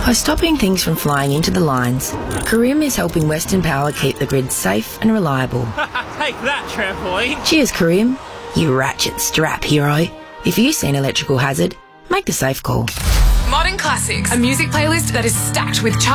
By stopping things from flying into the lines, Carim is helping Western Power keep the grid safe and reliable. Take that, trampoline. Cheers, Carim, you ratchet strap hero. If you see an electrical hazard, make the safe call. Modern Classics, a music playlist that is stacked with